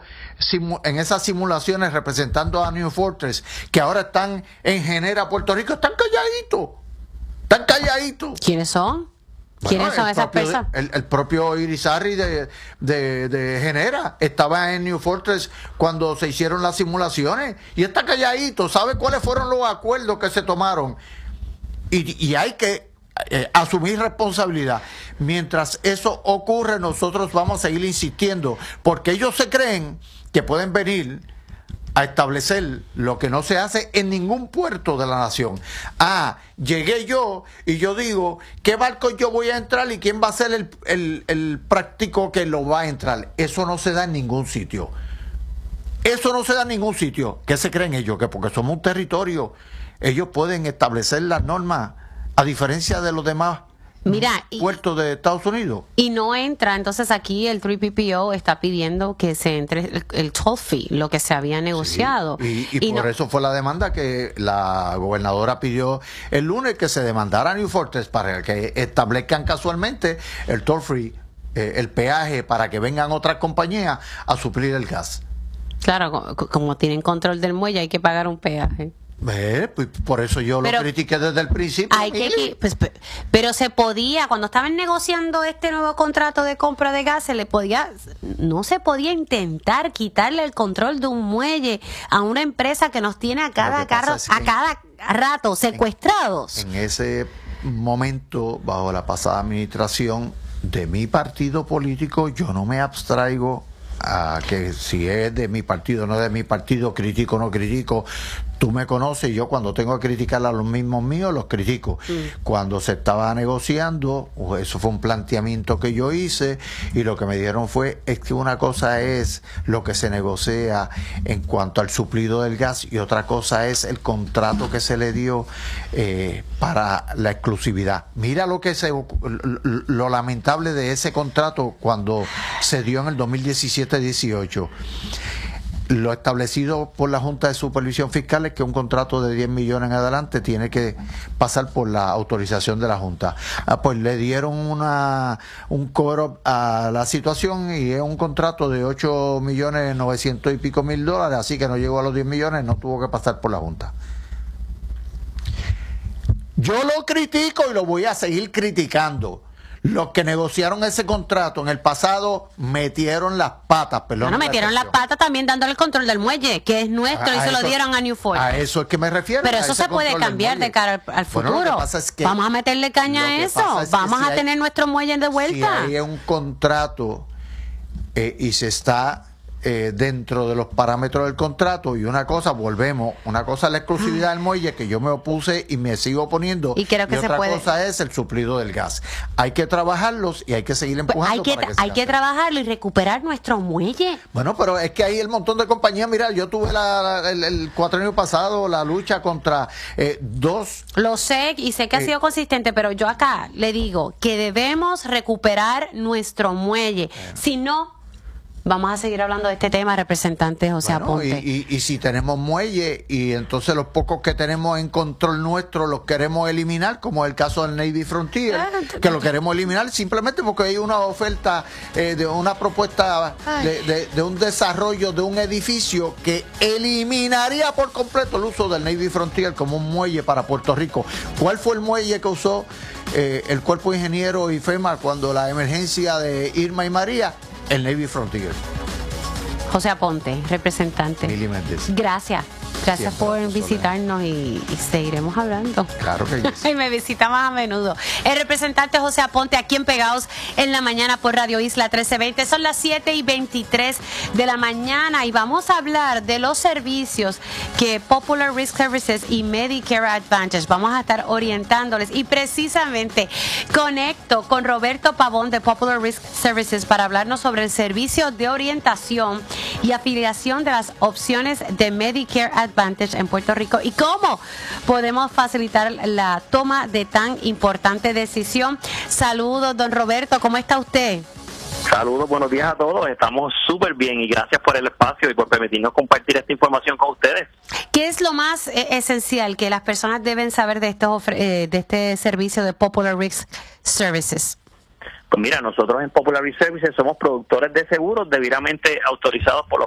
en esas simulaciones representando a New Fortress, que ahora están en Genera, Puerto Rico, están calladitos. Están calladitos. ¿Quiénes son? ¿Quiénes son esas personas? El propio Irizarry de Genera estaba en New Fortress cuando se hicieron las simulaciones y está calladito. ¿Sabe cuáles fueron los acuerdos que se tomaron? Y hay que asumir responsabilidad. Mientras eso ocurre, nosotros vamos a seguir insistiendo, porque ellos se creen que pueden venir a establecer lo que no se hace en ningún puerto de la nación. Llegué yo y yo digo, ¿qué barco yo voy a entrar y quién va a ser el práctico que lo va a entrar? Eso no se da en ningún sitio. Eso no se da en ningún sitio. ¿Qué se creen ellos? Que porque somos un territorio, ellos pueden establecer las normas a diferencia de los demás puertos de Estados Unidos. Y no entra, entonces aquí el 3PPO está pidiendo que se entre el toll fee, lo que se había negociado. Sí, y por eso fue la demanda que la gobernadora pidió el lunes, que se demandara a New Fortress para que establezcan casualmente el toll free, el peaje, para que vengan otras compañías a suplir el gas. Claro, como tienen control del muelle hay que pagar un peaje. Pues por eso yo lo critiqué desde el principio. Pero se podía, cuando estaban negociando este nuevo contrato de compra de gas, no se podía intentar quitarle el control de un muelle a una empresa que nos tiene a cada rato secuestrados. En ese momento, bajo la pasada administración de mi partido político, yo no me abstraigo a que si es de mi partido o no de mi partido, critico o no critico. Tú me conoces, yo cuando tengo que criticar a los mismos míos, los critico. Cuando se estaba negociando, eso fue un planteamiento que yo hice, y lo que me dieron es que una cosa es lo que se negocia en cuanto al suplido del gas y otra cosa es el contrato que se le dio para la exclusividad. Mira lo lamentable de ese contrato cuando se dio en el 2017-18. Lo establecido por la Junta de Supervisión Fiscal es que un contrato de 10 millones en adelante tiene que pasar por la autorización de la Junta. Pues le dieron un cover-up a la situación y es un contrato de 8 millones 900 y pico mil dólares, así que no llegó a los 10 millones, no tuvo que pasar por la Junta. Yo lo critico y lo voy a seguir criticando. Los que negociaron ese contrato en el pasado metieron las patas. Metieron las patas también dándole el control del muelle, que es nuestro, y se lo dieron a New Fortress. A eso es que me refiero. Pero eso se puede cambiar de cara al futuro. Lo que pasa es que vamos a meterle caña a eso. Vamos a tener nuestro muelle de vuelta. Si hay un contrato y se está dentro de los parámetros del contrato, y una cosa es la exclusividad del muelle, que yo me opuse y me sigo oponiendo, y creo que otra cosa es el suplido del gas. Hay que trabajarlos y hay que seguir empujando. Hay que trabajarlo y recuperar nuestro muelle. Bueno, pero es que hay el montón de compañías. Mira, yo tuve el cuatrienio pasado la lucha contra dos. Lo sé y sé que ha sido consistente, pero yo acá le digo que debemos recuperar nuestro muelle. Si no, vamos a seguir hablando de este tema, representante José Aponte. Y si tenemos muelle y entonces los pocos que tenemos en control nuestro los queremos eliminar, como es el caso del Navy Frontier, que lo queremos eliminar simplemente porque hay una oferta de una propuesta de un desarrollo de un edificio que eliminaría por completo el uso del Navy Frontier como un muelle para Puerto Rico. ¿Cuál fue el muelle que usó el Cuerpo de Ingenieros y FEMA cuando la emergencia de Irma y María? El Navy Frontier. José Aponte, representante. Mili Méndez. Gracias por visitarnos y seguiremos hablando. Claro que sí. Y me visita más a menudo. El representante José Aponte, aquí en Pegados en la Mañana por Radio Isla 1320. Son las 7:23 de la mañana y vamos a hablar de los servicios que Popular Risk Services y Medicare Advantage vamos a estar orientándoles. Y precisamente conecto con Roberto Pavón de Popular Risk Services para hablarnos sobre el servicio de orientación y afiliación de las opciones de Medicare Advantage en Puerto Rico y cómo podemos facilitar la toma de tan importante decisión. Saludos, don Roberto, ¿cómo está usted? Saludos, buenos días a todos. Estamos súper bien y gracias por el espacio y por permitirnos compartir esta información con ustedes. ¿Qué es lo más esencial que las personas deben saber de este servicio de Popular Risk Services? Pues mira, nosotros en Popular Risk Services somos productores de seguros debidamente autorizados por los